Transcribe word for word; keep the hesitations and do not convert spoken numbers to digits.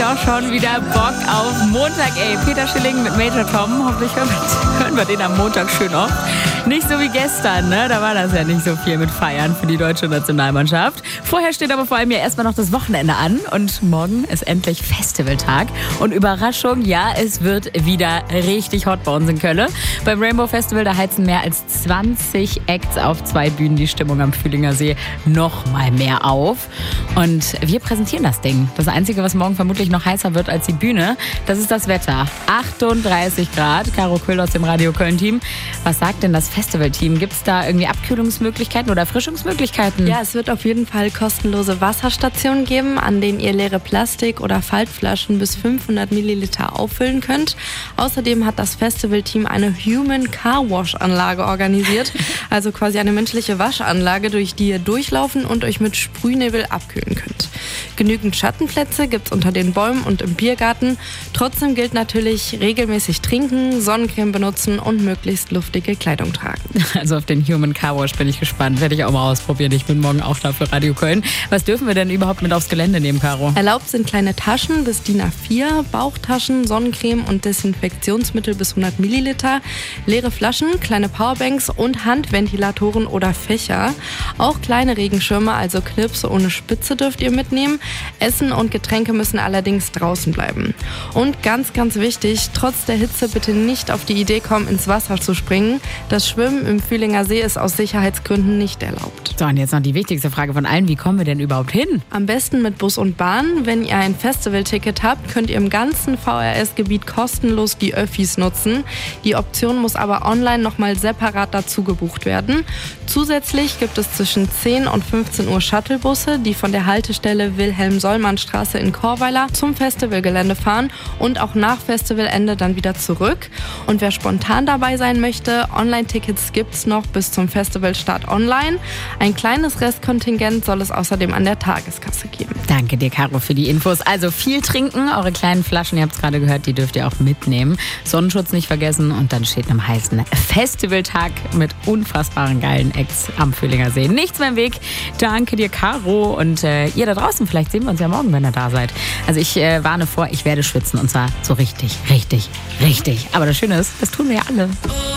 doch schon wieder Bock auf Montag, ey. Peter Schilling mit Major Tom. Hoffentlich hören wir, hören wir den am Montag schön oft. Nicht so wie gestern, ne? Da war das ja nicht so viel mit Feiern für die deutsche Nationalmannschaft. Vorher steht aber vor allem ja erstmal noch das Wochenende an. Und morgen ist endlich Festivaltag. Und Überraschung, ja, es wird wieder richtig hot bei uns in Köln. Beim Rainbow Festival, da heizen mehr als zwanzig Acts auf zwei Bühnen die Stimmung am Fühlinger See noch mal mehr auf. Und wir präsentieren das Ding. Das Einzige, was morgen vermutlich noch heißer wird als die Bühne, das ist das Wetter. achtunddreißig Grad. Caro Köhl aus dem Radio Köln-Team. Was sagt denn das Festivalteam? Gibt es da irgendwie Abkühlungsmöglichkeiten oder Erfrischungsmöglichkeiten? Ja, es wird auf jeden Fall kostenlose Wasserstationen geben, an denen ihr leere Plastik- oder Faltflaschen bis fünfhundert Milliliter auffüllen könnt. Außerdem hat das Festivalteam eine Human Car Wash Anlage organisiert. Also quasi eine menschliche Waschanlage, durch die ihr durchlaufen und euch mit Sprühnebel abkühlen könnt. Genügend Schattenplätze gibt es unter den Bäumen und im Biergarten. Trotzdem gilt natürlich regelmäßig trinken, Sonnencreme benutzen und möglichst luftige Kleidung tragen. Also auf den Human Car Wash bin ich gespannt. Werde ich auch mal ausprobieren. Ich bin morgen auch da für Radio Köln. Was dürfen wir denn überhaupt mit aufs Gelände nehmen, Caro? Erlaubt sind kleine Taschen bis D I N A vier, Bauchtaschen, Sonnencreme und Desinfektionsmittel bis hundert Milliliter, leere Flaschen, kleine Powerbanks und Handventilatoren oder Fächer. Auch kleine Regenschirme, also Clips ohne Spitze, dürft ihr mitnehmen. Essen und Getränke müssen allerdings draußen bleiben. Und ganz, ganz wichtig, trotz der Hitze bitte nicht auf die Idee kommen, ins Wasser zu springen. Das Schwimmen im Fühlinger See ist aus Sicherheitsgründen nicht erlaubt. So, und jetzt noch die wichtigste Frage von allen. Wie kommen wir denn überhaupt hin? Am besten mit Bus und Bahn. Wenn ihr ein Festivalticket habt, könnt ihr im ganzen V R S-Gebiet kostenlos die Öffis nutzen. Die Option muss aber online nochmal separat dazu gebucht werden. Zusätzlich gibt es zwischen zehn und fünfzehn Uhr Shuttlebusse, die von der Haltestelle Wilhelm-Sollmann-Straße in Chorweiler zum Festivalgelände fahren und auch nach Festivalende dann wieder zurück. Und wer spontan dabei sein möchte, Online-Tickets gibt's noch bis zum Festivalstart online. Ein kleines Restkontingent soll es außerdem an der Tageskasse geben. Danke dir, Caro, für die Infos. Also viel trinken, eure kleinen Flaschen, ihr habt es gerade gehört, die dürft ihr auch mitnehmen. Sonnenschutz nicht vergessen und dann steht am heißen Festivaltag mit unfassbaren geilen Acts am Fühlinger See. Nichts mehr im Weg. Danke dir, Caro. Und äh, ihr da draußen, vielleicht sehen wir uns ja morgen, wenn ihr da seid. Also ich äh, warne vor, ich werde schwitzen und zwar so richtig, richtig, richtig. Aber das Schöne ist, das tun wir ja alle.